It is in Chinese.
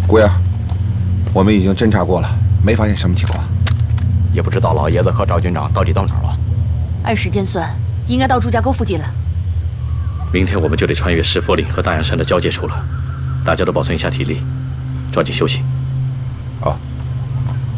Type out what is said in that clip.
姑爷，我们已经侦查过了，没发现什么情况， 也不知道老爷子和赵军长到底到哪儿了。 按时间算，应该到朱家沟附近了。 明天我们就得穿越石佛岭和大洋山的交界处了，大家都保存一下体力，抓紧休息。